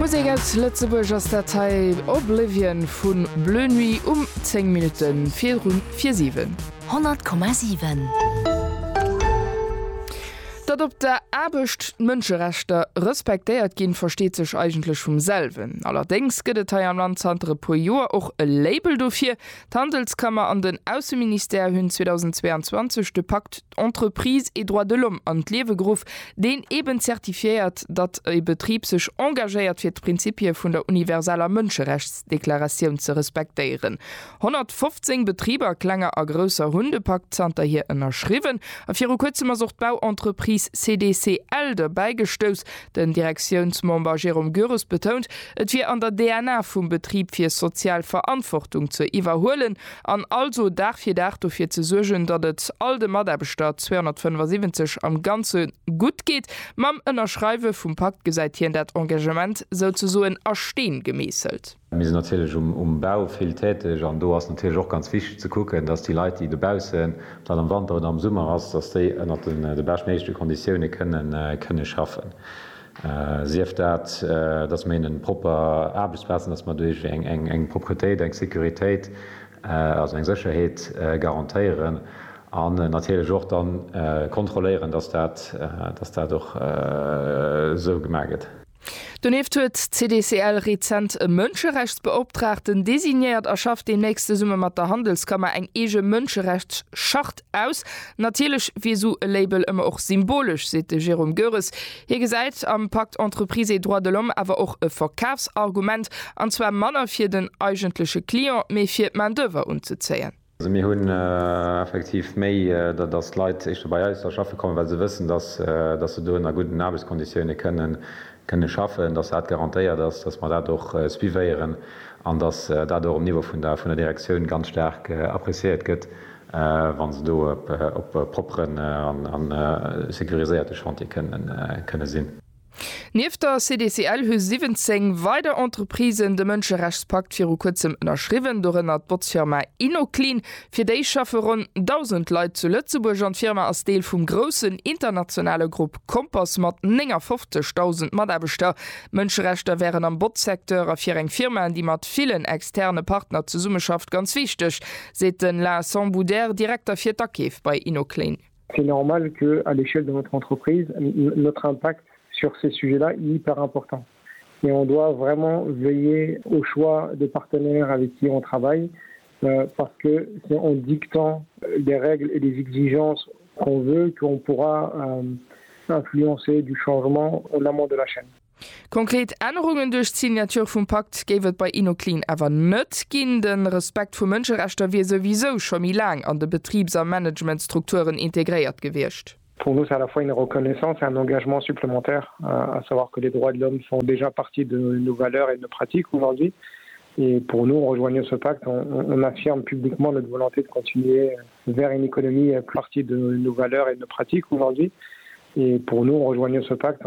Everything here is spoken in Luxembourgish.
Musik aus Lützeburg aus der Datei Oblivion von Bleu Nuit 10 Minuten 4:07. 100,7. Dat op der Erbecht Mënscherechter respektéiert ginn versteet sech eigentlich vum selwen. Allerdings gëtt am Landzanre pro Joer och e Label dofir. d'Handelskammer an den Außenminister hunn 2022 de Pakt Entreprise et Droit de l'Homme an d'Lewegrouf, den eben zertifiiert, dat e Betrieb sech engagéiert fir d'Prinzipie vun der universeller Mënscherechtsdeklaratioun ze respektéieren. 115 Betrieber klenger a grösser Hundepaktzanter hier ënnerschriwen, a fir kurzemmer sucht Bauentreprise CDCL dabei gestöss, den Direktionsmember Jérôme Görres betont, et wie an der DNA vum Betrieb fir Sozialverantwortung zu iwwerholen, an also dafir dafir zu sorgen, dat et all de Maderbestaat 275 am ganze gut geht, mam ënnerschreiwe vum Pakt gesäit hien dat Engagement so ersteen gemeselt. Wir sind natürlich Bau viel tätig und du hast natürlich auch ganz wichtig zu gucken, dass die Leute, die dabei sind, dann am Winter oder am Sommer hast, dass die die bestmöglichen Konditionen können schaffen. Sie hat dass man einen proper Arbeitsplatz, dass man durch eng Proprietät, eng Sicherheit, also eng Sicherheit garantieren und natürlich auch dann kontrollieren, dass das doch so gemacht wird. Doneft huet CDCL Rezent e Mënscherechtsbeoptrachten designiert erschafft de nächste Summe mat der Handelskammer eng ege Mënscherechtsschacht aus. Natilech wie so e Label ëmmer och symbolisch, sete Jérôme Görres. Hier gesäit am Pakt Entreprise et Droit de l'Homme awer och e Verkaufsargument, anzwer Manner fir den eigentliche Klient méi fir Manöver unzezeien. Wir haben effektiv méi das Leiit ich dabei schaffe kommen, weil sie wissen, dass sie do in guten Arbeitskonditionen können schaffen, das hat garantiiert, dass man dadurch spiieren an dass dadurch am Niveau von der Direktion ganz stark appréciiert gëtt, wann sie do op properen an sekurisierte Chantier können sinn. Neben der CDCL hu 17 weiter Entreprisen de Mënscherechtspakt fir kurzem ënnerschriwen dorenner Botsfirma Inoclean. Fir déi schaffe rund 1000 Leiit zu Lützeburg an Firma as Deel vum grossen internationale Gruppe Kompass mat 50.000 Maderbester. Mënscherechter wären am Botsektor a fir eng Firma, die mat vielen externe Partner zu Summeschaft ganz wichtig, seten La Samboudère, Direktor fir Takeef bei Inoclean. C'est normal qu'à l'échelle de notre entreprise, notre impact sur ces sujets-là est hyper important. Et on doit vraiment veiller au choix de partenaires avec qui on travaille, parce que c'est en dictant des règles et des exigences qu'on veut qu'on pourra influencer du changement en amont de la chaîne. Konkret Änderungen durch Signatur vum Pakt gewet bei Inoclean awer net ginn. Den Respekt vu Mënscherechter wie sowieso schon mi lang an de Betriebs- und Managementstrukturen integriert gewircht. Pour nous, c'est à la fois une reconnaissance et un engagement supplémentaire, à savoir que les droits de l'homme font déjà partie de nos valeurs et de nos pratiques aujourd'hui. Et pour nous, en rejoignant ce pacte, on affirme publiquement notre volonté de continuer vers une économie partie de nos valeurs et de nos pratiques aujourd'hui. Et pour nous, en rejoignant ce pacte,